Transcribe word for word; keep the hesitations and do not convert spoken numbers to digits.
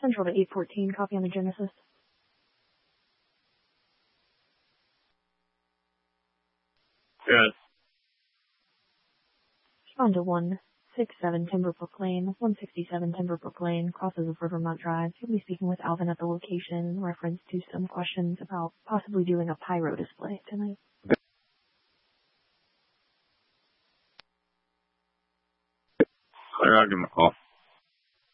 Central to eight fourteen, copy on the Genesis. Good. Respond to one sixty-seven Timberbrook Lane, one sixty-seven Timberbrook Lane, crosses of Rivermont Drive. You'll be speaking with Alvin at the location in reference to some questions about possibly doing a pyro display tonight. I'll give him a call.